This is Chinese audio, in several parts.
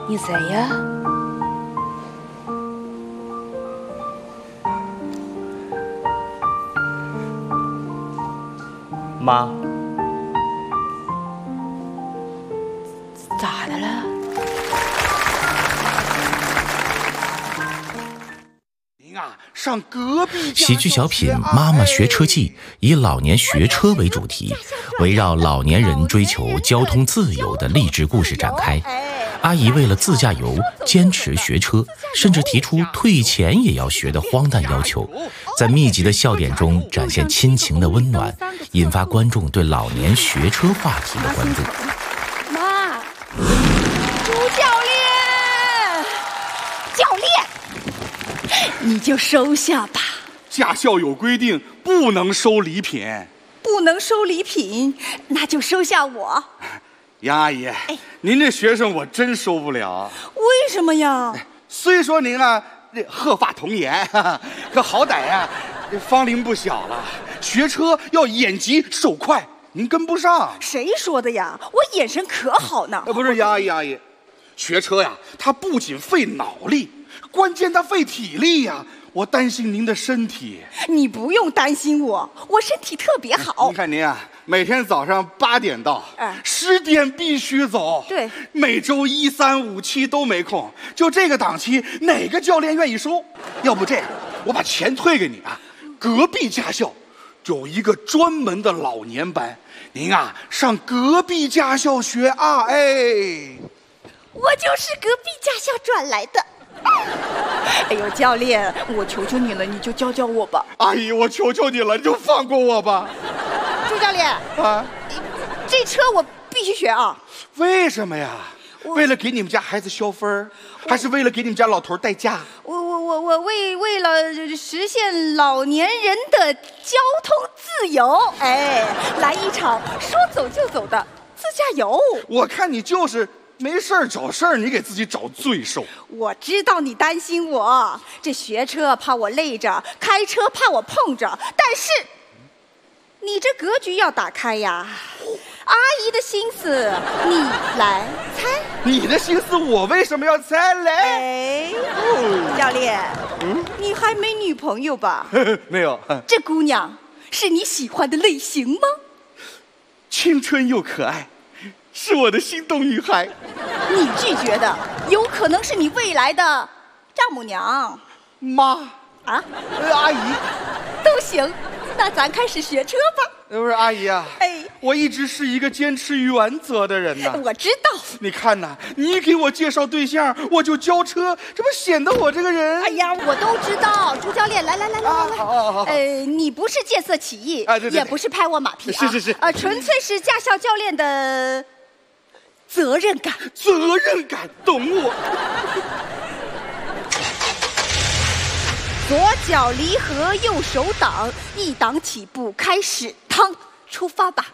你谁呀？ 妈， 咋的了？ 您啊，上隔壁喜剧小品《妈妈学车记》以老年学车为主题，围绕老年人追求交通自由的励志故事展开。阿姨为了自驾游坚持学车，甚至提出退钱也要学的荒诞要求，在密集的笑点中展现亲情的温暖，引发观众对老年学车话题的关注。 妈，朱教练，你就收下吧。 驾校有规定，不能收礼品。 不能收礼品，那就收下我。 杨阿姨，您这学生我真收不了。 为什么呀？ 虽说您啊这鹤发童颜，可好歹呀，这芳龄不小了，学车要眼疾手快，您跟不上。 谁说的呀？我眼神可好呢。 不是杨阿姨，阿姨，学车呀，它不仅费脑力，关键它费体力呀。我担心您的身体。 你不用担心我，我身体特别好。 你看您啊，每天早上8点到，10点必须走。 对， 每周1、3、5、7都没空，就这个档期，哪个教练愿意收？要不这样，我把钱退给你啊。隔壁驾校有一个专门的老年班，您啊上隔壁驾校学啊。哎， 我就是隔壁驾校转来的。哎呦，教练，我求求你了，你就教教我吧。 阿姨，我求求你了，你就放过我吧。 朱教练啊， 这车我必须学啊。 为什么呀？为了给你们家孩子消分，还是为了给你们家老头代驾？ 我为了实现老年人的交通自由，来一场说走就走的自驾游。 我看你就是没事儿找事儿，你给自己找罪受。 我知道你担心我，这学车怕我累着，开车怕我碰着，但是你这格局要打开呀。阿姨的心思你来猜。 你的心思我为什么要猜嘞？ 教练，你还没女朋友吧？ 没有。 这姑娘是你喜欢的类型吗？ 青春又可爱，是我的心动女孩。 你拒绝的有可能是你未来的丈母娘、 妈啊、 阿姨都行。那咱开始学车吧。 不是阿姨啊， 哎， 我一直是一个坚持原则的人呐。 我知道。 你看呐，你给我介绍对象，我就交车，这不显得我这个人…… 哎呀，我都知道。朱教练，来， 好。 你不是见色起意， 对， 也不是拍我马屁啊， 是， 纯粹是驾校教练的责任感。 责任感，懂我。 左脚离合，右手挡，一档起步，开始，趟，出发吧。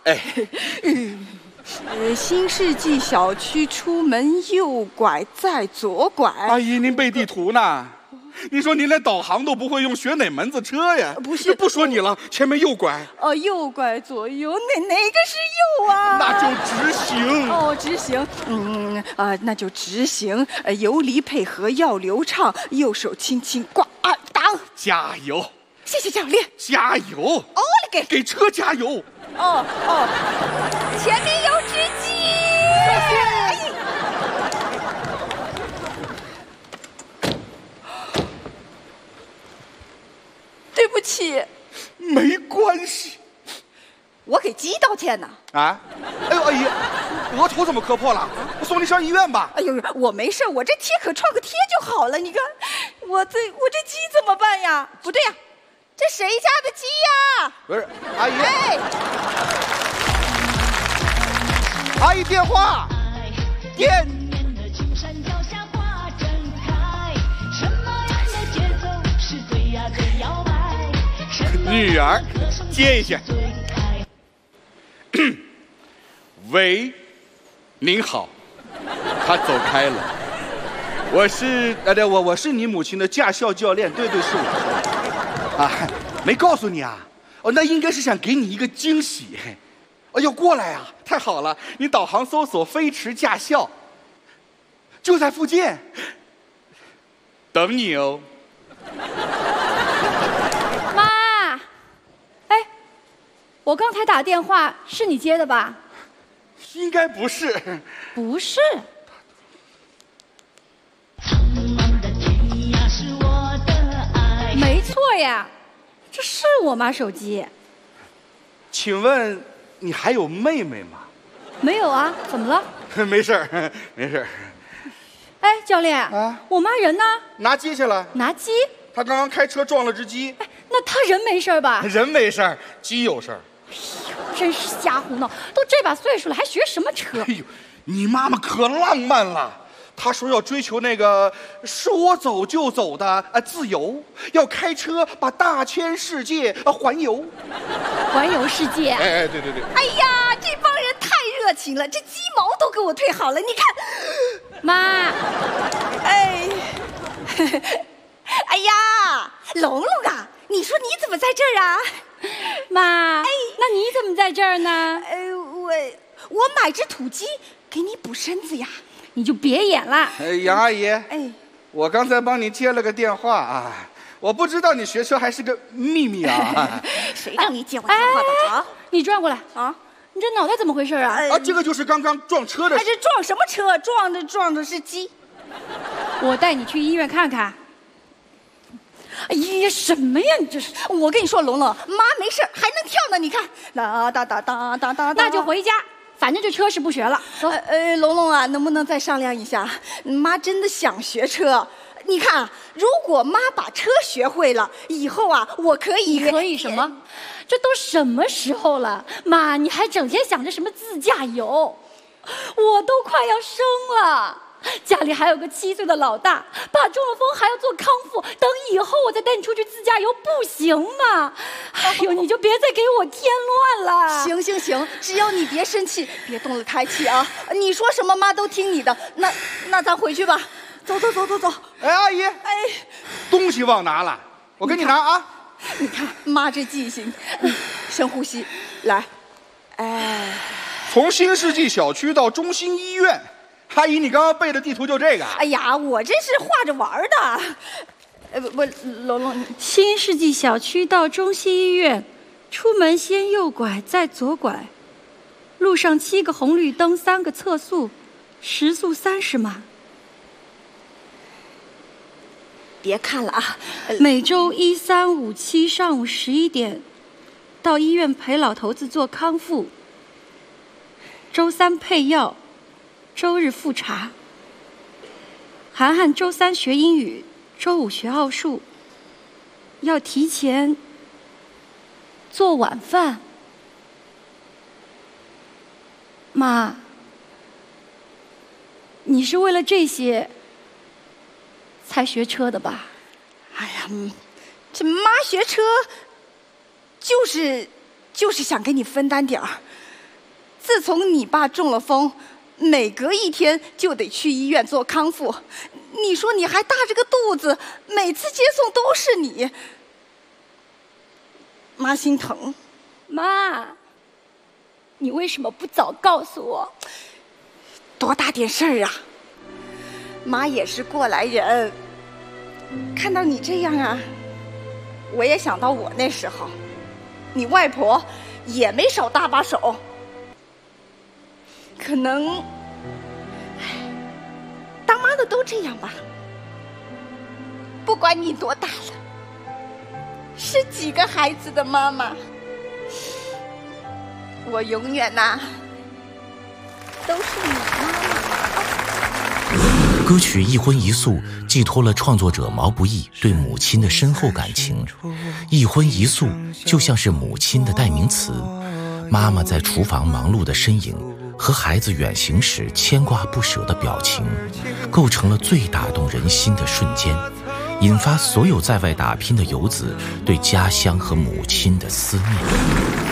新世纪小区出门右拐，再左拐。 阿姨，您背地图呢？你说您连导航都不会用，学哪门子车呀？ 不是， 不说你了，前面右拐。 右拐左右，哪个是右啊？ 那就直行。 直行。那就直行。油离配合要流畅，右手轻轻挂挡。 加油！ 谢谢教练。 加油！给车加油！ 前面有直击。对不起。 没关系。 我给鸡道歉呢。 啊？哎呦，阿姨，额头怎么磕破了？我送你上医院吧。 哎呦，我没事，我这贴可创个贴就好了。你看，我这鸡怎么办呀？不对呀，这谁家的鸡呀？ 不是，阿姨。阿姨电话。电。女儿，接一下。喂，您好。他走开了。我是你母亲的驾校教练，对，是我。没告诉你啊？那应该是想给你一个惊喜。要过来啊！太好了，你导航搜索飞驰驾校。 就在附近，等你哦。 妈，哎，我刚才打电话是你接的吧？ 应该不是。 不是。没错呀，这是我妈手机。 请问你还有妹妹吗？ 没有啊，怎么了？ 没事儿，没事儿。 哎，教练啊， 我妈人呢？ 拿鸡去了。 拿鸡？ 她刚刚开车撞了只鸡。 哎，那她人没事吧？ 人没事儿，鸡有事儿。 真是瞎胡闹！都这把岁数了，还学什么车？ 哎呦，你妈妈可浪漫了。她说要追求那个说走就走的自由，要开车把大千世界环游。 环游世界？ 哎，对。 哎呀，这帮人太热情了，这鸡毛都给我退好了，你看。 妈， 哎，哎呀，龙龙啊，你说你怎么在这儿啊？ 妈，哎，那你怎么在这儿呢？ 我买只土鸡给你补身子呀。 你就别演了。 杨阿姨， 哎， 我刚才帮你接了个电话啊，我不知道你学车还是个秘密啊。 谁让你接我电话的啊？ 你转过来啊！ 你这脑袋怎么回事啊？ 这个就是刚刚撞车的。 这撞什么车？撞的是鸡。 我带你去医院看看。哎呀，什么呀？你这是！ 我跟你说，龙龙，妈没事还能跳呢。你看，哒， 那就回家。反正这车是不学了。走。 龙龙啊，能不能再商量一下？妈真的想学车。你看，如果妈把车学会了，以后啊，我可以。 你可以什么？这都什么时候了，妈，你还整天想着什么自驾游？我都快要生了。家里还有个7岁的老大，爸中了风还要做康复，等以后我再带你出去自驾游，不行吗？哎呦，你就别再给我添乱了。 行，只要你别生气，别动了胎气啊！你说什么妈都听你的。那咱回去吧，走。 哎，阿姨，东西忘拿了，我给你拿啊。 你看妈这记性，深呼吸，来， 从新世纪小区到中心医院。阿姨，你刚刚背的地图就这个？ 哎呀，我这是画着玩的。龙龙， 新世纪小区到中心医院，出门先右拐，再左拐，路上7个红绿灯，3个测速，时速30码。 别看了啊！ 每周1、3、5、7上午11点，到医院陪老头子做康复。周3配药。周日复查。涵涵周3学英语，周5学奥数。要提前做晚饭。妈，你是为了这些才学车的吧？ 哎呀，这妈学车就是想给你分担点儿。自从你爸中了风，每隔1天就得去医院做康复，你说你还大着个肚子，每次接送都是你，妈心疼。 妈，你为什么不早告诉我？ 多大点事儿啊！妈也是过来人，看到你这样啊，我也想到我那时候，你外婆也没少搭把手。可能，当妈的都这样吧。不管你多大了，是几个孩子的妈妈，我永远呐，都是你妈妈。 歌曲《一荤一素》寄托了创作者毛不易对母亲的深厚感情。一荤一素就像是母亲的代名词，妈妈在厨房忙碌的身影和孩子远行时牵挂不舍的表情，构成了最打动人心的瞬间，引发所有在外打拼的游子对家乡和母亲的思念。